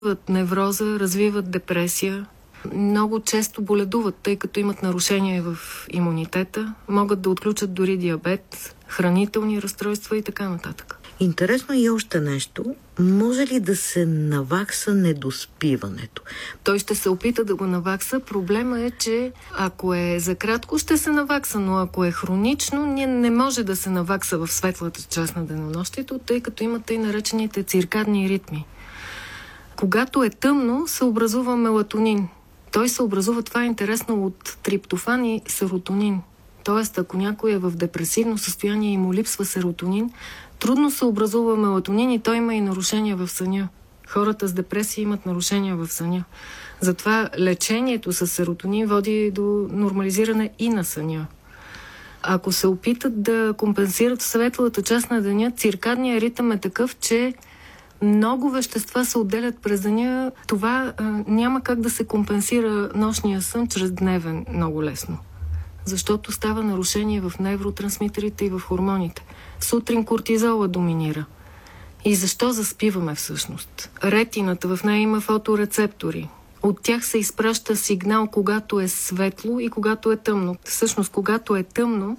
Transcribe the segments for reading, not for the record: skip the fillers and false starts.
невроза, развиват депресия. Много често боледуват, тъй като имат нарушения в имунитета. Могат да отключат дори диабет, хранителни разстройства и така нататък. Интересно и още нещо. Може ли да се навакса недоспиването? Той ще се опита да го навакса. Проблема е, че ако е за кратко, ще се навакса, но ако е хронично, не може да се навакса в светлата част на денонощието, тъй като има тъй наречените циркадни ритми. Когато е тъмно, се образува мелатонин. Той се образува, това е интересно, от триптофан и серотонин. Тоест, ако някой е в депресивно състояние и му липсва серотонин, трудно се образува мелатонин и той има и нарушения в съня. Хората с депресия имат нарушения в съня. Затова лечението с серотонин води до нормализиране и на съня. Ако се опитат да компенсират светлата част на деня, циркадният ритъм е такъв, че много вещества се отделят през деня. Това няма как да се компенсира нощния сън чрез дневен много лесно. Защото става нарушение в невротрансмитерите и в хормоните. Сутрин кортизола доминира. И защо заспиваме всъщност? Ретината, в нея има фоторецептори. От тях се изпраща сигнал, когато е светло и когато е тъмно. Всъщност, когато е тъмно,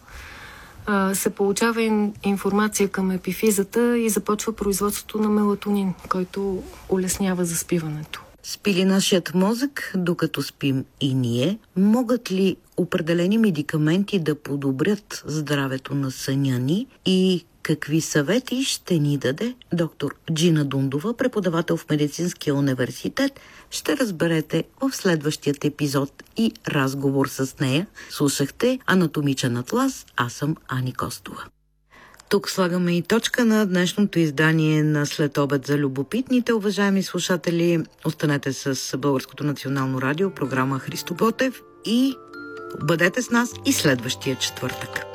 се получава информация към епифизата и започва производството на мелатонин, който улеснява заспиването. Спи ли нашият мозък, докато спим и ние? Могат ли определени медикаменти да подобрят здравето на съня ни и какви съвети ще ни даде доктор Джина Дундова, преподавател в Медицинския университет? Ще разберете в следващият епизод и разговор с нея. Слушахте Анатомичен атлас, аз съм Ани Костова. Тук слагаме и точка на днешното издание на Следобед за любопитните. Уважаеми слушатели, останете с Българското национално радио, програма Христо Ботев и бъдете с нас и следващия четвъртък.